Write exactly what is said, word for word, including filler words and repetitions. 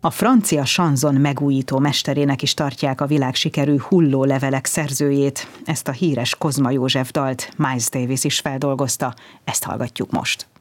A francia sanzon megújító mesterének is tartják a világsikerű Hulló levelek szerzőjét. Ezt a híres Kozma József dalt Miles Davis is feldolgozta, ezt hallgatjuk most.